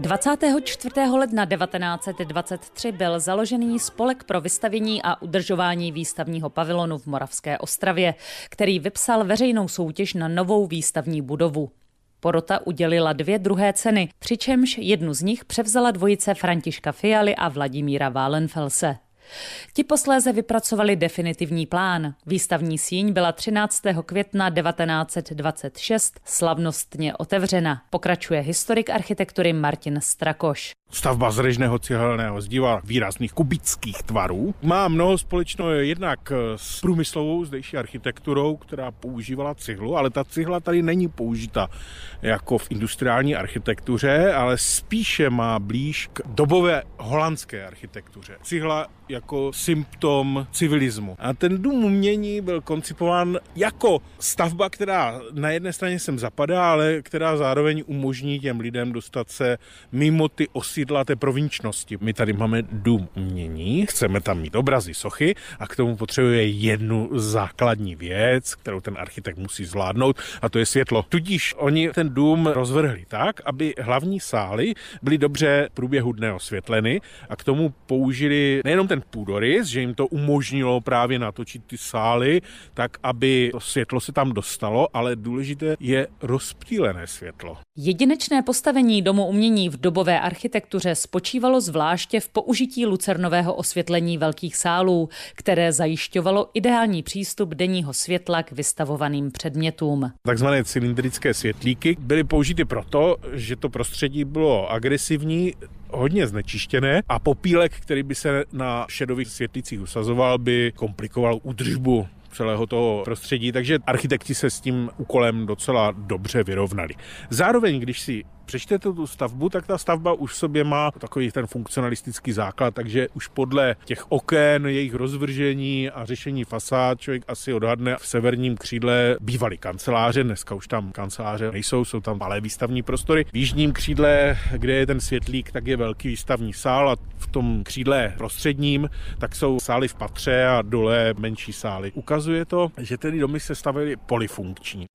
24. ledna 1923 byl založený Spolek pro vystavění a udržování výstavního pavilonu v Moravské Ostravě, který vypsal veřejnou soutěž na novou výstavní budovu. Porota udělila 2 druhé ceny, přičemž jednu z nich převzala dvojice Františka Fialy a Vladimíra Wallenfelse. Ti posléze vypracovali definitivní plán. Výstavní síň byla 13. května 1926 slavnostně otevřena. Pokračuje historik architektury Martin Strakoš. Stavba z režného cihelného zdiva výrazných kubických tvarů má mnoho společného jednak s průmyslovou zdejší architekturou, která používala cihlu, ale ta cihla tady není použita jako v industriální architektuře, ale spíše má blíž k dobové holandské architektuře. Cihla jako symptom civilismu. A ten dům umění byl koncipován jako stavba, která na jedné straně sem zapadá, ale která zároveň umožní těm lidem dostat se mimo ty osídla té provinčnosti. My tady máme dům umění, chceme tam mít obrazy, sochy a k tomu potřebuje jednu základní věc, kterou ten architekt musí zvládnout, a to je světlo. Tudíž oni ten dům rozvrhli tak, aby hlavní sály byly dobře průběhu dne osvětleny a k tomu použili nejenom ten půdorys, že jim to umožnilo právě natočit ty sály, tak aby to světlo se tam dostalo, ale důležité je rozptýlené světlo. Jedinečné postavení domu umění v dobové architektuře spočívalo zvláště v použití lucernového osvětlení velkých sálů, které zajišťovalo ideální přístup denního světla k vystavovaným předmětům. Takzvané cylindrické světlíky byly použity proto, že to prostředí bylo agresivní, hodně znečištěné a popílek, který by se na šedových světlicích usazoval, by komplikoval údržbu celého toho prostředí, takže architekti se s tím úkolem docela dobře vyrovnali. Zároveň, když si přečtete tu stavbu, tak ta stavba už v sobě má takový ten funkcionalistický základ, takže už podle těch oken, jejich rozvržení a řešení fasád člověk asi odhadne. V severním křídle bývaly kanceláře, dneska už tam kanceláře nejsou, jsou tam malé výstavní prostory. V jižním křídle, kde je ten světlík, tak je velký výstavní sál a v tom křídle prostředním tak jsou sály v patře a dole menší sály. Ukazuje to, že tedy domy se stavěly polyfunkční.